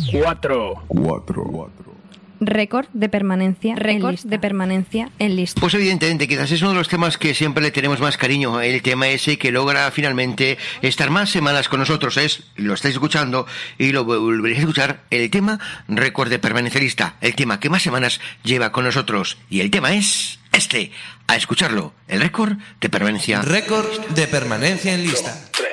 4. Récord de permanencia en lista. Pues evidentemente, quizás es uno de los temas que siempre le tenemos más cariño, el tema ese que logra finalmente estar más semanas con nosotros, lo estáis escuchando y lo volveréis a escuchar, el tema récord de permanencia en lista, el tema que más semanas lleva con nosotros, y el tema es a escucharlo, el récord de permanencia. Récord de permanencia en lista.